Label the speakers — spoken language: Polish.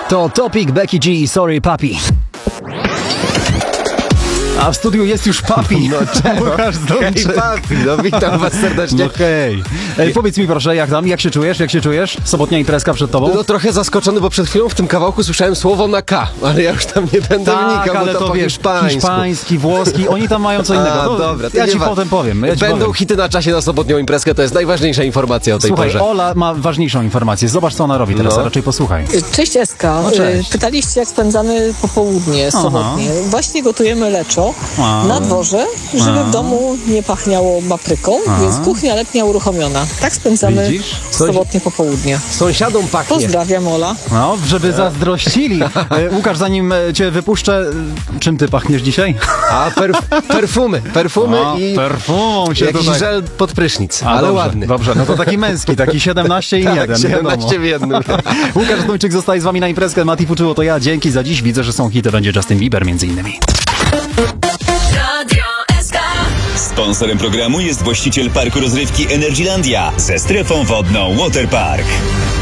Speaker 1: To Topic, Becky G, Sorry Papi. A w studiu jest już Papi.
Speaker 2: No czemu? Hej Papi, no witam was serdecznie.
Speaker 1: No hej. Powiedz mi proszę, jak się czujesz? Sobotnia imprezka przed tobą?
Speaker 2: No trochę zaskoczony, bo przed chwilą w tym kawałku słyszałem słowo na K, ale ja już tam nie będę wnikał,
Speaker 1: ale
Speaker 2: bo to po
Speaker 1: wiesz,
Speaker 2: hiszpańsku.
Speaker 1: Hiszpański, włoski, oni tam mają co innego.
Speaker 2: A, dobra,
Speaker 1: ja ci potem powiem.
Speaker 2: Będą hity na czasie na sobotnią imprezkę, to jest najważniejsza informacja o tej porze.
Speaker 1: Słuchaj, Ola ma ważniejszą informację. Zobacz, co ona robi teraz, a raczej posłuchaj.
Speaker 3: Cześć Eska.
Speaker 1: No, cześć.
Speaker 3: Pytaliście, jak spędzamy popołudnie sobotnie. Właśnie gotujemy leczo na dworze, żeby w domu nie pachniało papryką, więc kuchnia letnia uruchomiona. Tak spędzamy sobotnie popołudnie.
Speaker 2: Sąsiadom pachnie.
Speaker 3: Pozdrawiam, Ola.
Speaker 1: No, żeby zazdrościli. Łukasz, zanim cię wypuszczę, czym ty pachniesz dzisiaj?
Speaker 2: A perfumy i
Speaker 1: perfumą się
Speaker 2: jakiś
Speaker 1: tutaj...
Speaker 2: żel pod prysznic, ale
Speaker 1: dobrze,
Speaker 2: ładny.
Speaker 1: Dobrze, no to taki męski, taki 17 i
Speaker 2: Tak,
Speaker 1: 1.
Speaker 2: 17 w jednym.
Speaker 1: Łukasz Dujczyk zostaje z wami na imprezkę. Mati Fuczyło to ja. Dzięki za dziś. Widzę, że są hity. Będzie Justin Bieber między innymi.
Speaker 4: Sponsorem programu jest właściciel parku rozrywki Energylandia ze strefą wodną Waterpark.